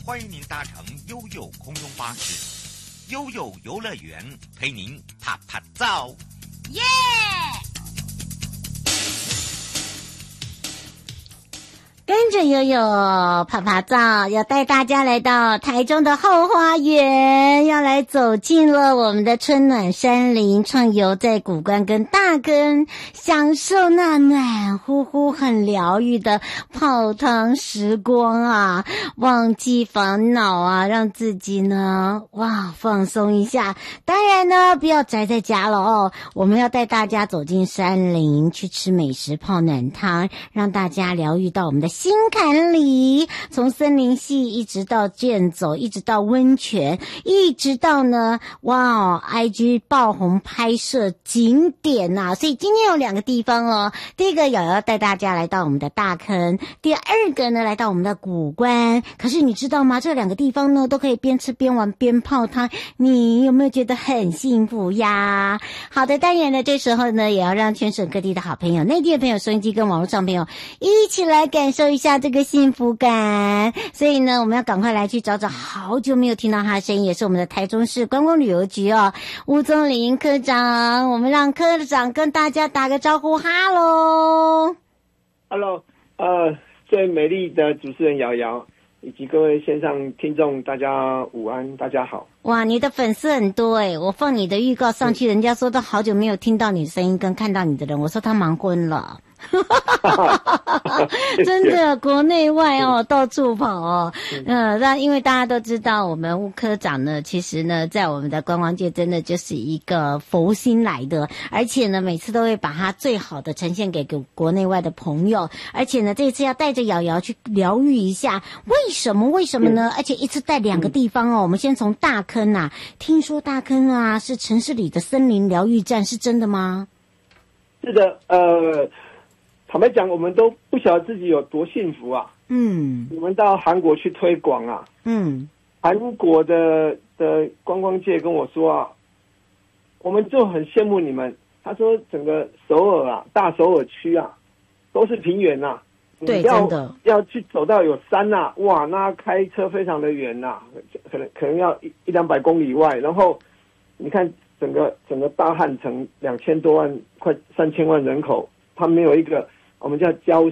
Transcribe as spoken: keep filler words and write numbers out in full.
欢迎您搭乘悠悠空中巴士，悠悠游乐园陪您啪啪照， 耶！跟着悠悠啪啪照，要带大家来到台中的后花园，要来走进了我们的春暖山林，畅游在古关跟大坑，享受那暖乎乎很疗愈的泡汤时光啊，忘记烦恼啊，让自己呢哇放松一下。当然呢不要宅在家了哦，我们要带大家走进山林，去吃美食泡暖汤，让大家疗愈到我们的心坎里，从森林系一直到健走，一直到温泉，一直到呢哇 I G 爆红拍摄景点啊。所以今天有两个地方哦，第一个瑶瑶带大家来到我们的大坑，第二个呢来到我们的古关。可是你知道吗，这两个地方呢都可以边吃边玩边泡汤，你有没有觉得很幸福呀？好的，当然呢这时候呢也要让全省各地的好朋友，内地的朋友，收音机跟网络上朋友一起来感受一下这个幸福感。所以呢我们要赶快来去找找好久没有听到他的声音，也是我们的台中市观光旅游局哦，吴宗林科长。我们让科长跟大家打个招呼，哈喽哈喽，呃最美丽的主持人瑶瑶以及各位线上听众，大家午安，大家好。 哇，你的粉丝很多诶，我放你的预告上去，人家说都好久没有听到你的声音跟看到你的人，我说他忙昏了。真的，国内外哦，到处跑哦。嗯，那因为大家都知道，我们吴科长呢，其实呢，在我们的观光界真的就是一个佛心来的，而且呢，每次都会把他最好的呈现给国内外的朋友。而且呢，这次要带着瑶瑶去疗愈一下，为什么？为什么呢？而且一次带两个地方哦。我们先从大坑啊，听说大坑啊是城市里的森林疗愈站，是真的吗？ 是的，呃。坦白讲，我们都不晓得自己有多幸福啊。嗯，我们到韩国去推广啊。嗯，韩国的的观光界跟我说啊，我们就很羡慕你们。他说整个首尔啊，大首尔区啊，都是平原呐。 对，真的要去走到有山呐、啊，哇，那开车非常的远呐、啊，可能可能要一一两百公里外。然后你看整个整个大汉城两千多万，快三千万人口，它没有一个。我们叫郊